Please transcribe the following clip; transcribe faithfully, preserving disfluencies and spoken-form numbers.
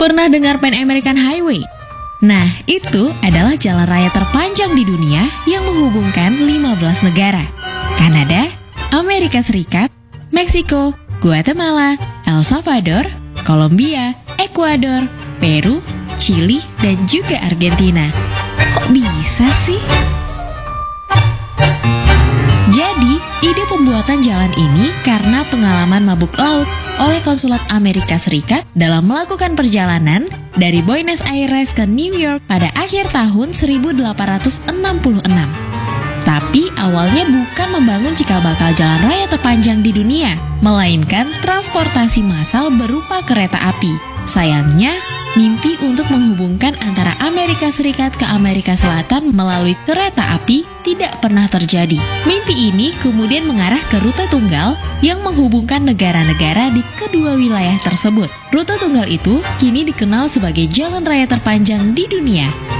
pernah dengar Pan American Highway? Nah, itu adalah jalan raya terpanjang di dunia yang menghubungkan lima belas negara. Kanada, Amerika Serikat, Meksiko, Guatemala, El Salvador, Kolombia, Ekuador, Peru, Chili, dan juga Argentina. Kok bisa sih? Jadi, ide pembuatan jalan ini karena pengalaman mabuk laut oleh Konsulat Amerika Serikat dalam melakukan perjalanan dari Buenos Aires ke New York pada akhir tahun seribu delapan ratus enam puluh enam. Tapi awalnya bukan membangun cikal bakal jalan raya terpanjang di dunia, melainkan transportasi massal berupa kereta api. Sayangnya, mimpi untuk menghubungkan antara Amerika Serikat ke Amerika Selatan melalui kereta api tidak pernah terjadi. Mimpi ini kemudian mengarah ke rute tunggal yang menghubungkan negara-negara di kedua wilayah tersebut. Rute tunggal itu kini dikenal sebagai jalan raya terpanjang di dunia.